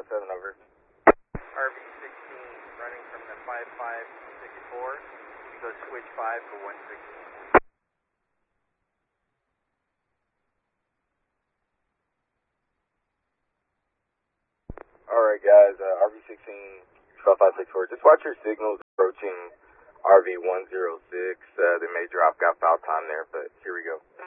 over. RV-16 running from the 5564. You go switch 5 for 116. Alright guys, RV-16, 5564. Just watch your signals approaching RV-106. They may drop, got foul time there, but here we go.